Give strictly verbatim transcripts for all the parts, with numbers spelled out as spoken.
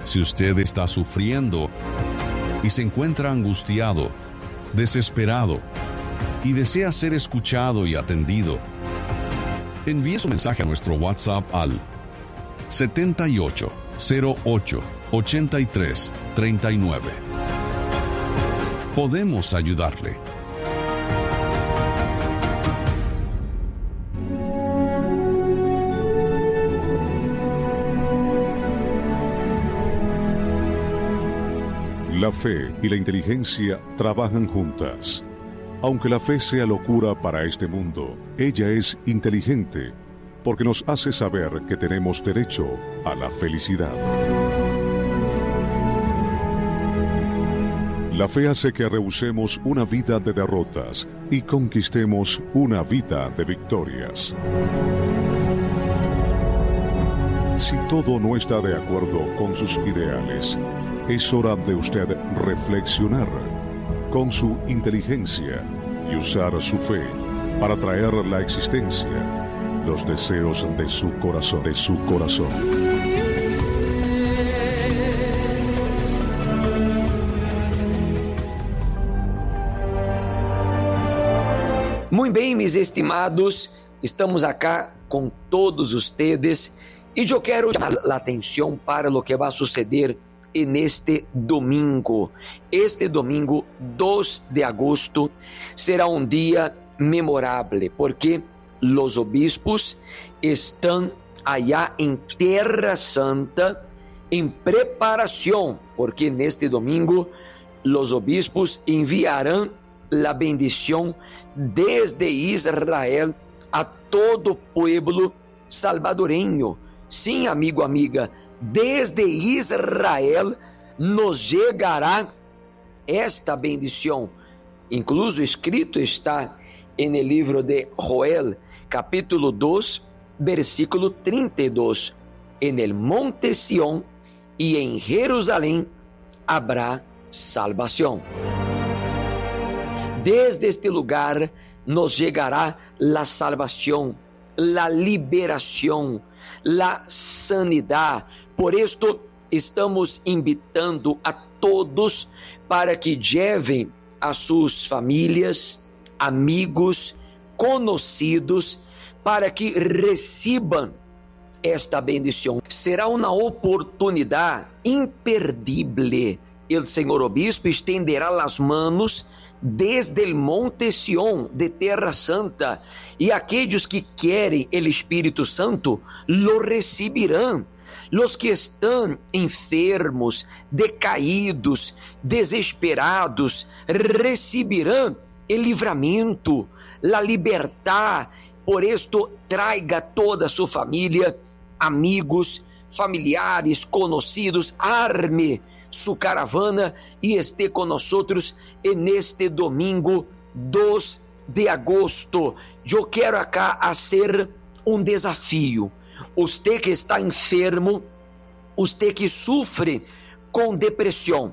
Si usted está sufriendo y se encuentra angustiado, desesperado y desea ser escuchado y atendido, envíe su mensaje a nuestro WhatsApp al setenta y ocho, cero ocho, ochenta y tres, treinta y nueve. Podemos ayudarle. La fe y la inteligencia trabajan juntas. Aunque la fe sea locura para este mundo, ella es inteligente porque nos hace saber que tenemos derecho a la felicidad. La fe hace que rehusemos una vida de derrotas y conquistemos una vida de victorias. Si todo no está de acuerdo con sus ideales, es hora de usted reflexionar con su inteligencia y usar su fe para traer a la existencia los deseos de su corazón, de su corazón. Muito bem, meus estimados, estamos acá com todos ustedes e eu quero chamar a atenção para o que vai suceder neste domingo. Este domingo, dois de agosto, será um dia memorável, porque os obispos estão allá em Terra Santa em preparação, porque neste domingo os obispos enviarão a bendição desde Israel a todo o povo salvadoreño. Sim, amigo, amiga, desde Israel nos chegará esta bendição. Incluso escrito está no livro de Joel, capítulo dois, versículo trinta e dois. En el monte Sión y en Jerusalém habrá salvação. Desde este lugar nos chegará a salvação, a liberação, a sanidade. Por isto, estamos invitando a todos para que levem a suas famílias, amigos, conhecidos, para que recebam esta bendição. Será uma oportunidade imperdível. O Senhor Obispo estenderá as mãos desde o Monte Sión de Terra Santa, e aqueles que querem o Espírito Santo lo receberão. Los que estão enfermos, decaídos, desesperados, receberão o livramento, a libertad. Por isto, traiga toda a sua família, amigos, familiares, conhecidos, arme sua caravana e esteja conosco neste domingo dois de agosto. Eu quero acá fazer um desafio. Você que está enfermo, você que sofre com depressão,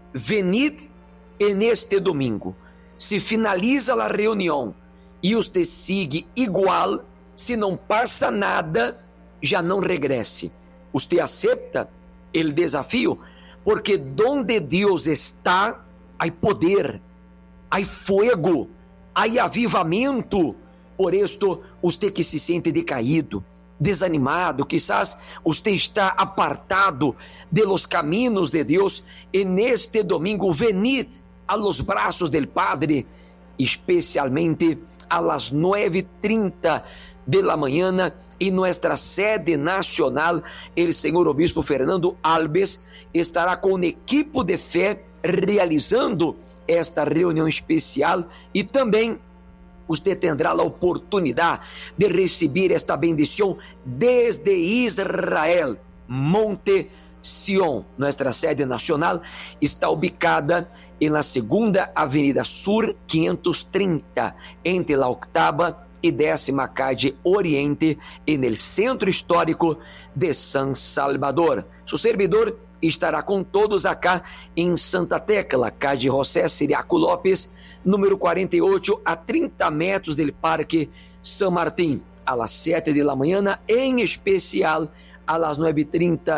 venid neste domingo. Se finaliza a reunião e você sigue igual, se não passa nada, já não regresse. Você aceita o desafio? Porque donde Deus está, há poder, há fogo, há avivamento. Por isto, você que se sente decaído, desanimado, quizás você está apartado de los caminos de Deus, e neste domingo, venid a los brazos del Padre, especialmente a las nueve e trinta de la mañana, e nuestra sede nacional, el Senhor Obispo Fernando Alves estará com um equipo de fé realizando esta reunião especial, e também você terá a oportunidade de receber esta bendição desde Israel, Monte Sión. Nuestra sede nacional está ubicada na segunda Avenida Sur quinhentos e trinta, entre a octava e décima calle Oriente, no centro histórico de San Salvador. Seu servidor estará com todos acá em Santa Tecla, calle José Siriaco Lopes, número quarenta e oito, a trinta metros do Parque San Martín, a las sete de la mañana, em especial a las nueve e trinta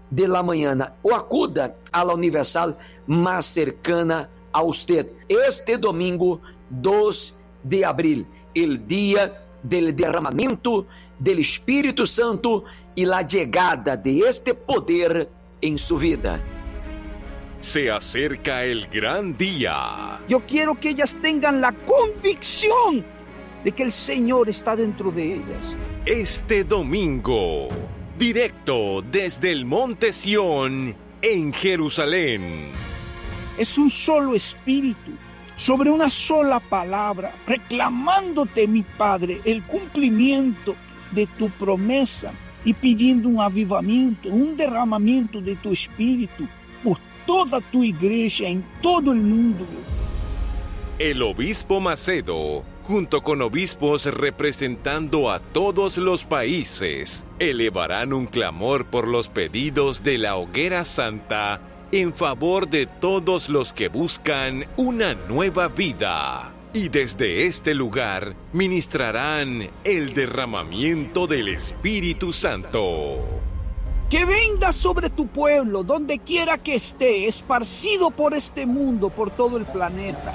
de la mañana o acuda a la Universal más cercana a usted. Este domingo dos de abril, el día del derramamiento del Espíritu Santo y la llegada de este poder en su vida. Se acerca el gran día. Yo quiero que ellas tengan la convicción de que el Señor está dentro de ellas. Este domingo, directo desde el Monte Sión, en Jerusalén. Es un solo espíritu, sobre una sola palabra, reclamándote, mi Padre, el cumplimiento de tu promesa y pidiendo un avivamiento, un derramamiento de tu espíritu por toda tu iglesia en todo el mundo. El obispo Macedo, junto con obispos representando a todos los países, elevarán un clamor por los pedidos de la Hoguera Santa en favor de todos los que buscan una nueva vida. Y desde este lugar ministrarán el derramamiento del Espíritu Santo. Que venga sobre tu pueblo, donde quiera que esté, esparcido por este mundo, por todo el planeta.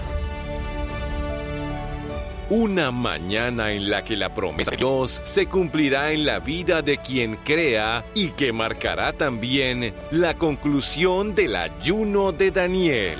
Una mañana en la que la promesa de Dios se cumplirá en la vida de quien crea y que marcará también la conclusión del ayuno de Daniel.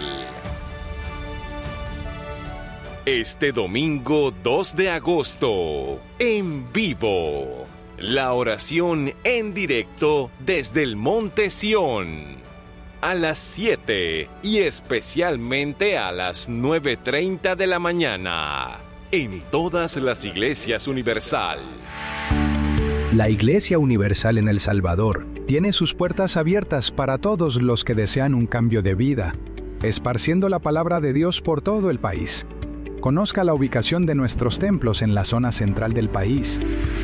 Este domingo dos de agosto, en vivo, la oración en directo desde el Monte Sión. A las siete y especialmente a las nueve treinta de la mañana. En todas las iglesias Universal. La Iglesia Universal en El Salvador tiene sus puertas abiertas para todos los que desean un cambio de vida, esparciendo la palabra de Dios por todo el país. Conozca la ubicación de nuestros templos en la zona central del país.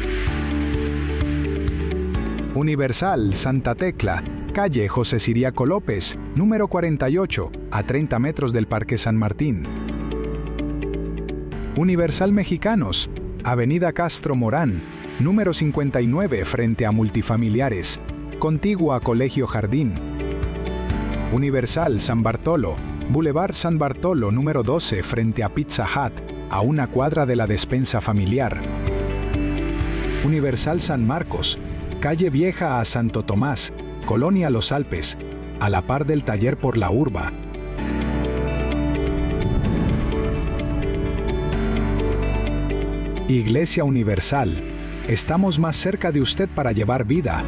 Universal Santa Tecla, calle José Ciriaco López, número cuarenta y ocho, a treinta metros del Parque San Martín. Universal Mexicanos, avenida Castro Morán, número cincuenta y nueve frente a Multifamiliares, contiguo a Colegio Jardín. Universal San Bartolo, Boulevard San Bartolo número doce frente a Pizza Hut, a una cuadra de la despensa familiar. Universal San Marcos, calle Vieja a Santo Tomás, Colonia Los Alpes, a la par del taller por la Urba. Iglesia Universal, estamos más cerca de usted para llevar vida.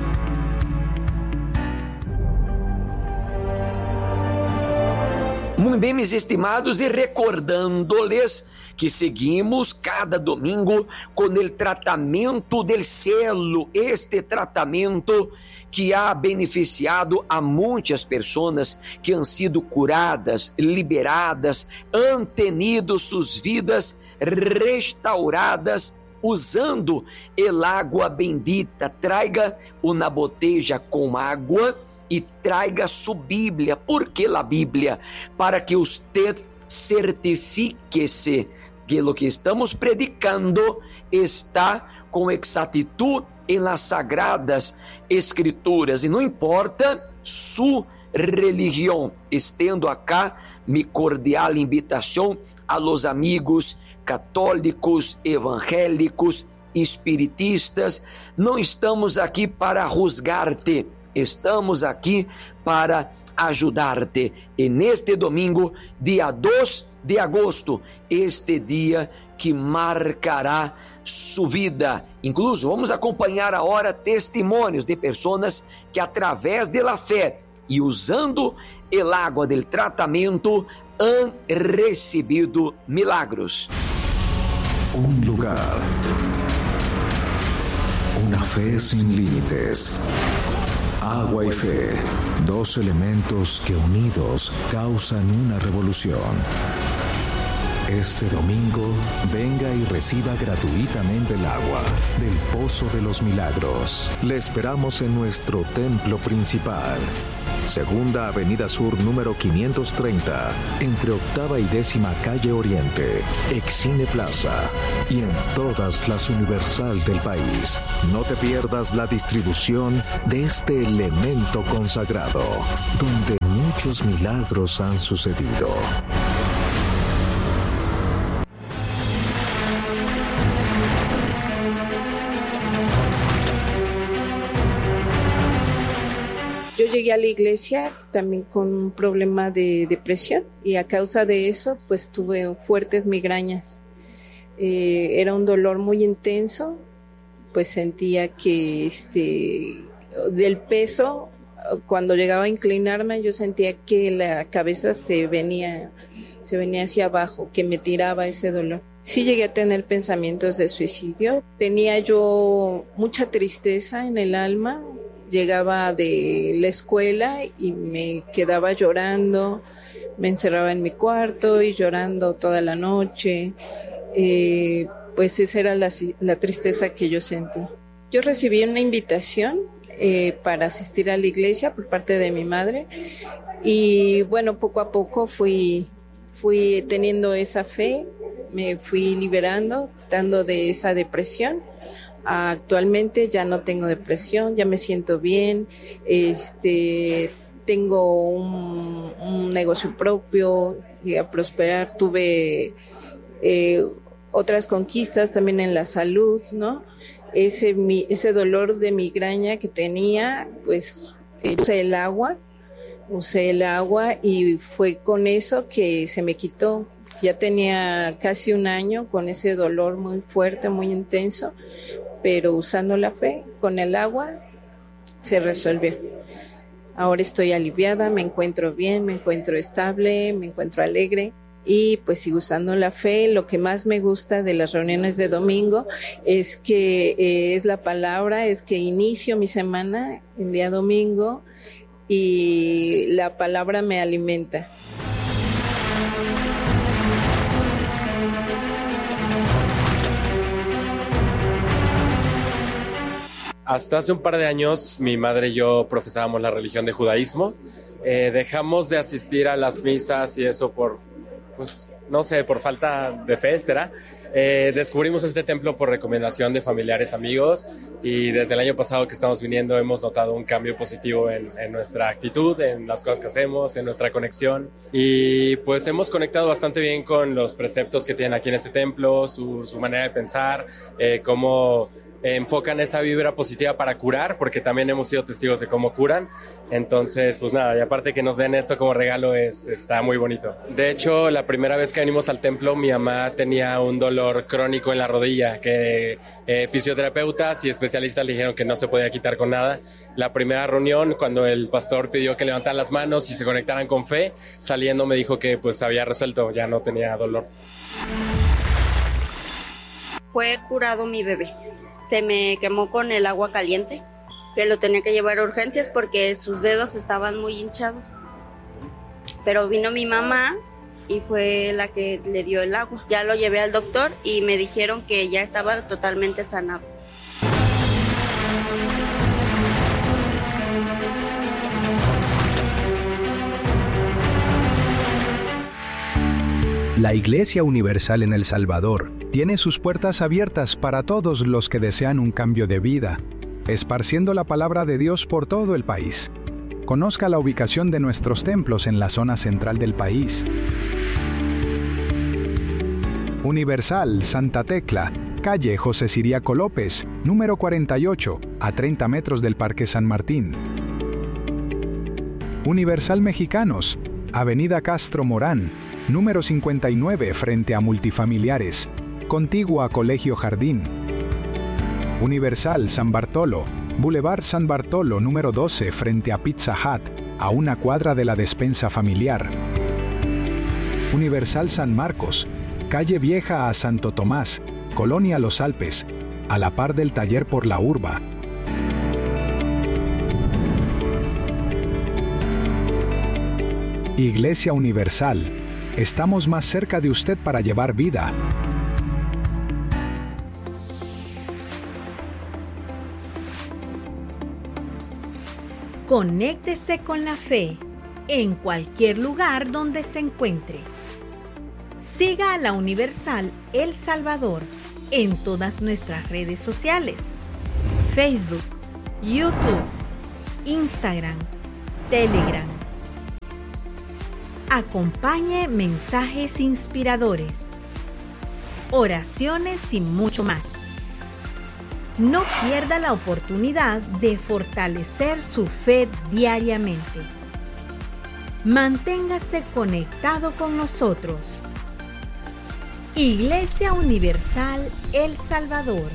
Muito bem, meus estimados, e recordando-lhes que seguimos cada domingo com o tratamento del cielo, este tratamento que ha beneficiado a muitas pessoas que han sido curadas, liberadas, han tenido suas vidas restauradas usando el agua bendita. Traiga uma botella com água e traiga sua Bíblia. ¿Por que a Bíblia? Para que usted certifique-se que lo que estamos predicando está com exactitud em las sagradas escrituras. E não importa sua religião. Estendo acá mi cordial invitação a los amigos católicos, evangélicos, espiritistas. Não estamos aqui para juzgar-te. Estamos aqui para ajudar-te. E neste domingo, dia dois de agosto, este dia que marcará sua vida. Incluso, vamos acompanhar agora testemunhos de pessoas que, através da fé e usando el água del tratamento, han recebido milagros. Un lugar, una fe sin límites. Agua y fe, dos elementos que unidos causan una revolución. Este domingo, venga y reciba gratuitamente el agua del Pozo de los Milagros. Le esperamos en nuestro templo principal. Segunda Avenida Sur número quinientos treinta, entre octava y décima calle Oriente, Excine Plaza, y en todas las Universal del país. No te pierdas la distribución de este elemento consagrado, donde muchos milagros han sucedido. Yo llegué a la iglesia también con un problema de depresión y a causa de eso pues tuve fuertes migrañas. Eh, era un dolor muy intenso, pues sentía que este, del peso, cuando llegaba a inclinarme yo sentía que la cabeza se venía, se venía hacia abajo, que me tiraba ese dolor. Sí llegué a tener pensamientos de suicidio, tenía yo mucha tristeza en el alma. Llegaba de la escuela y me quedaba llorando, me encerraba en mi cuarto y llorando toda la noche. Eh, pues esa era la, la tristeza que yo sentí. Yo recibí una invitación eh, para asistir a la iglesia por parte de mi madre y bueno, poco a poco fui, fui teniendo esa fe, me fui liberando, quitando de esa depresión. Actualmente ya no tengo depresión, ya me siento bien, este, tengo un, un negocio propio, llegué a prosperar, tuve eh, otras conquistas también en la salud, ¿no? Ese, mi, ese dolor de migraña que tenía, pues eh, usé el agua, usé el agua y fue con eso que se me quitó. Ya tenía casi un año con ese dolor muy fuerte, muy intenso, pero usando la fe, con el agua, se resolvió. Ahora estoy aliviada, me encuentro bien, me encuentro estable, me encuentro alegre y pues sigo usando la fe. Lo que más me gusta de las reuniones de domingo es que eh, es la palabra, es que inicio mi semana el día domingo y la palabra me alimenta. Hasta hace un par de años mi madre y yo profesábamos la religión de judaísmo. Eh, dejamos de asistir a las misas y eso por, pues, no sé, por falta de fe, ¿será? Eh, descubrimos este templo por recomendación de familiares, amigos, y desde el año pasado que estamos viniendo hemos notado un cambio positivo en, en nuestra actitud, en las cosas que hacemos, en nuestra conexión, y pues hemos conectado bastante bien con los preceptos que tienen aquí en este templo, su, su manera de pensar, eh, cómo enfocan esa vibra positiva para curar, porque también hemos sido testigos de cómo curan. Entonces, pues nada, y aparte que nos den esto como regalo, es, está muy bonito. De hecho, la primera vez que venimos al templo, mi mamá tenía un dolor crónico en la rodilla, que eh, fisioterapeutas y especialistas le dijeron que no se podía quitar con nada. La primera reunión, cuando el pastor pidió que levantaran las manos y se conectaran con fe, saliendo me dijo que pues había resuelto, ya no tenía dolor. Fue curado mi bebé. Se me quemó con el agua caliente, que lo tenía que llevar a urgencias porque sus dedos estaban muy hinchados. Pero vino mi mamá y fue la que le dio el agua. Ya lo llevé al doctor y me dijeron que ya estaba totalmente sanado. La Iglesia Universal en El Salvador tiene sus puertas abiertas para todos los que desean un cambio de vida, esparciendo la palabra de Dios por todo el país. Conozca la ubicación de nuestros templos en la zona central del país. Universal Santa Tecla, calle José Ciriaco López, número cuarenta y ocho, a treinta metros del Parque San Martín. Universal Mexicanos, avenida Castro Morán, número cincuenta y nueve frente a Multifamiliares, contigua a Colegio Jardín. Universal San Bartolo, Boulevard San Bartolo número doce frente a Pizza Hut, a una cuadra de la despensa familiar. Universal San Marcos, calle Vieja a Santo Tomás, Colonia Los Alpes, a la par del taller por la Urba. Iglesia Universal, estamos más cerca de usted para llevar vida. Conéctese con la fe en cualquier lugar donde se encuentre. Siga a la Universal El Salvador en todas nuestras redes sociales: Facebook, YouTube, Instagram, Telegram. Acompañe mensajes inspiradores, oraciones y mucho más. No pierda la oportunidad de fortalecer su fe diariamente. Manténgase conectado con nosotros. Iglesia Universal El Salvador.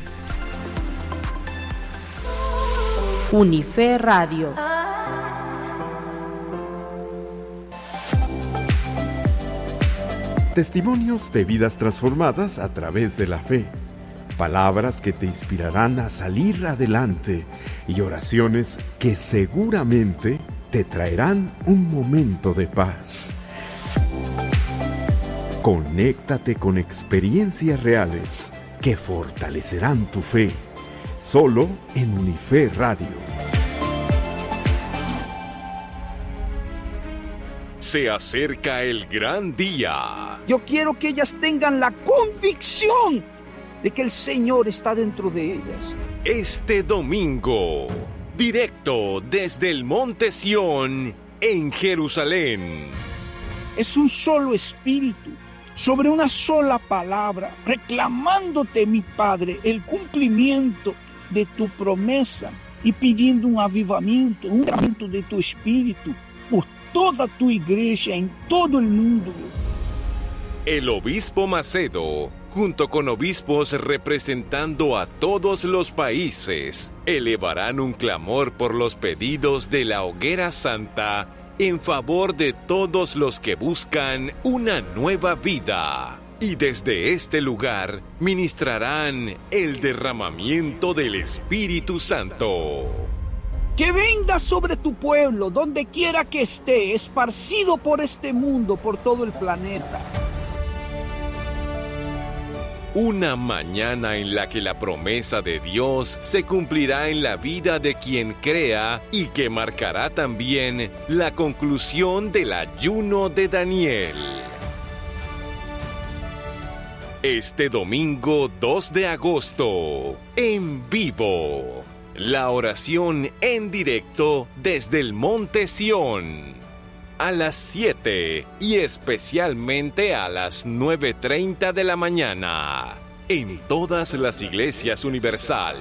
Unife Radio. Testimonios de vidas transformadas a través de la fe. Palabras que te inspirarán a salir adelante y oraciones que seguramente te traerán un momento de paz. Conéctate con experiencias reales que fortalecerán tu fe. Solo en Unife Radio. Se acerca el gran día. Yo quiero que ellas tengan la convicción de que el Señor está dentro de ellas. Este domingo, directo desde el Monte Sión, en Jerusalén. Es un solo espíritu, sobre una sola palabra, reclamándote, mi Padre, el cumplimiento de tu promesa y pidiendo un avivamiento, un avivamiento de tu espíritu por toda tu iglesia en todo el mundo. El obispo Macedo, junto con obispos representando a todos los países, elevarán un clamor por los pedidos de la Hoguera Santa en favor de todos los que buscan una nueva vida. Y desde este lugar ministrarán el derramamiento del Espíritu Santo. Que venga sobre tu pueblo, donde quiera que esté, esparcido por este mundo, por todo el planeta. Una mañana en la que la promesa de Dios se cumplirá en la vida de quien crea y que marcará también la conclusión del ayuno de Daniel. Este domingo dos de agosto, en vivo, la oración en directo desde el Monte Sión. A las siete y especialmente a las nueve treinta de la mañana, en todas las iglesias Universal.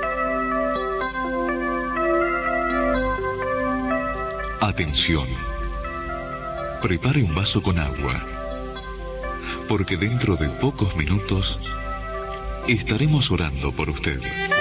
Atención. Prepare un vaso con agua, porque dentro de pocos minutos estaremos orando por usted.